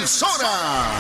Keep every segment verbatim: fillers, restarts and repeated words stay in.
emisora.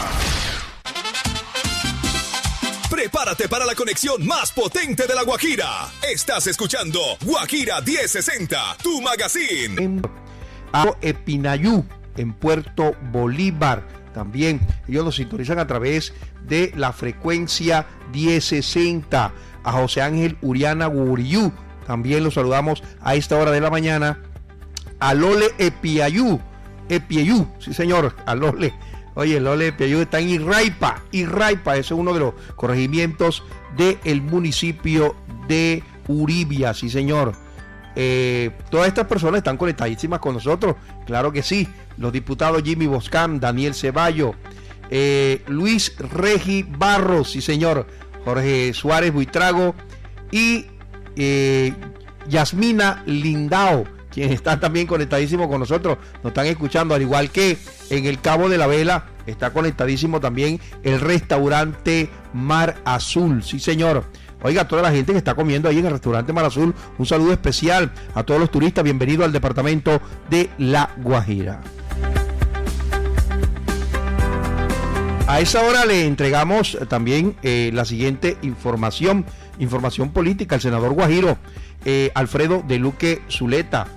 Prepárate para la conexión más potente de La Guajira. Estás escuchando Guajira diez sesenta, tu magazine. En Epinayú, en Puerto Bolívar. También ellos nos sintonizan a través de la frecuencia diez sesenta. A José Ángel Uriana Guriyú, también los saludamos a esta hora de la mañana. A Lole Epiayú, Epiayú, sí señor, a Lole. Oye, Lole Epiayú está en Irraipa, Irraipa, ese es uno de los corregimientos del municipio de Uribia, sí señor. Eh, todas estas personas están conectadísimas con nosotros, claro que sí. Los diputados Jimmy Boscán, Daniel Ceballo, eh, Luis Regi Barros, sí señor, Jorge Suárez Buitrago y eh, Yasmina Lindao, quienes están también conectadísimos con nosotros, nos están escuchando, al igual que en el Cabo de la Vela está conectadísimo también el restaurante Mar Azul, sí señor. Oiga, a toda la gente que está comiendo ahí en el restaurante Mar Azul, un saludo especial a todos los turistas, bienvenido al departamento de La Guajira. A esa hora le entregamos también eh, la siguiente información, información política. El senador guajiro eh, Alfredo de Luque Zuleta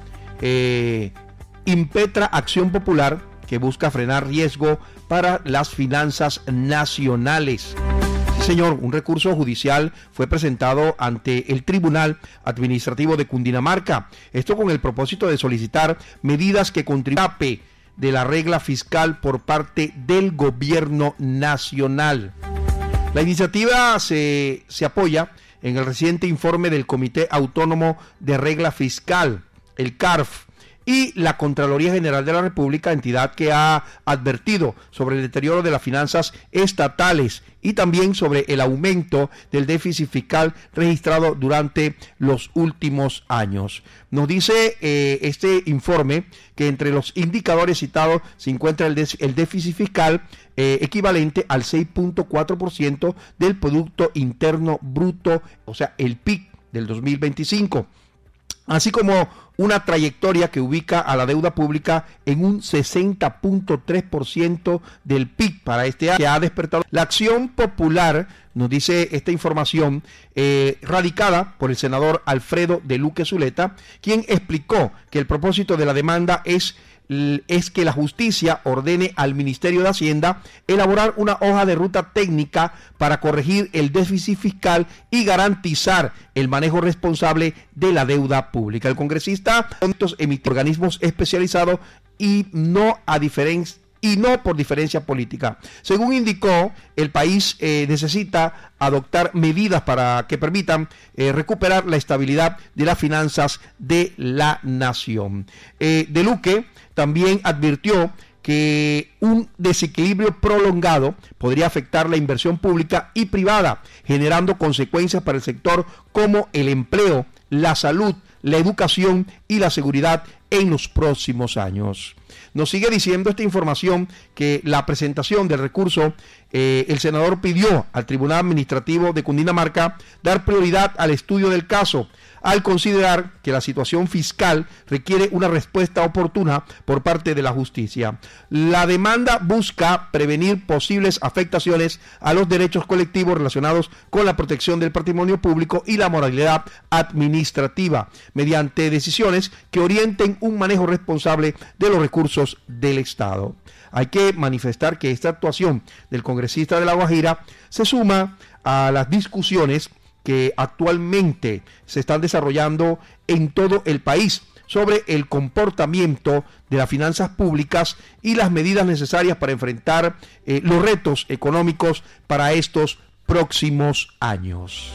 eh, impetra Acción Popular que busca frenar riesgo para las finanzas nacionales. Sí, señor, un recurso judicial fue presentado ante el Tribunal Administrativo de Cundinamarca. Esto con el propósito de solicitar medidas que contribuyan de la regla fiscal por parte del gobierno nacional. La iniciativa se, se apoya en el reciente informe del Comité Autónomo de Regla Fiscal, el C A R F, y la Contraloría General de la República, entidad que ha advertido sobre el deterioro de las finanzas estatales y también sobre el aumento del déficit fiscal registrado durante los últimos años. Nos dice eh, este informe que entre los indicadores citados se encuentra el, el déficit fiscal eh, equivalente al seis punto cuatro por ciento del Producto Interno Bruto, o sea, el P I B del dos mil veinticinco. Así como una trayectoria que ubica a la deuda pública en un sesenta punto tres por ciento del P I B para este año, que ha despertado la Acción Popular, nos dice esta información, eh, radicada por el senador Alfredo de Luque Zuleta, quien explicó que el propósito de la demanda es es que la justicia ordene al Ministerio de Hacienda elaborar una hoja de ruta técnica para corregir el déficit fiscal y garantizar el manejo responsable de la deuda pública. El congresista emite organismos especializados y no a diferencia y no por diferencia política. Según indicó, el país eh, necesita adoptar medidas para que permitan eh, recuperar la estabilidad de las finanzas de la nación. Eh, De Luque también advirtió que un desequilibrio prolongado podría afectar la inversión pública y privada, generando consecuencias para el sector como el empleo, la salud, la educación y la seguridad en los próximos años. Nos sigue diciendo esta información que la presentación del recurso, eh, el senador pidió al Tribunal Administrativo de Cundinamarca dar prioridad al estudio del caso, al considerar que la situación fiscal requiere una respuesta oportuna por parte de la justicia. La demanda busca prevenir posibles afectaciones a los derechos colectivos relacionados con la protección del patrimonio público y la moralidad administrativa, mediante decisiones que orienten un manejo responsable de los recursos del Estado. Hay que manifestar que esta actuación del congresista de La Guajira se suma a las discusiones que actualmente se están desarrollando en todo el país sobre el comportamiento de las finanzas públicas y las medidas necesarias para enfrentar eh, los retos económicos para estos próximos años.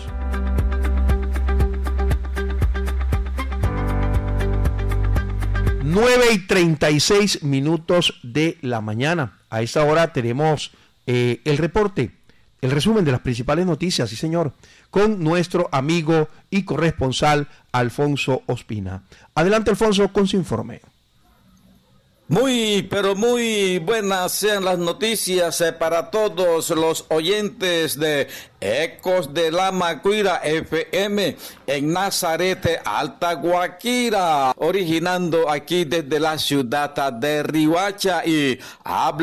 nueve y treinta y seis minutos de la mañana. A esta hora tenemos eh, el reporte, el resumen de las principales noticias, sí señor, con nuestro amigo y corresponsal Alfonso Ospina. Adelante, Alfonso, con su informe. Muy, pero muy buenas sean las noticias eh, para todos los oyentes de Ecos de la Macuira F M en Nazaret, Alta Guajira, originando aquí desde la ciudad de Riohacha y habla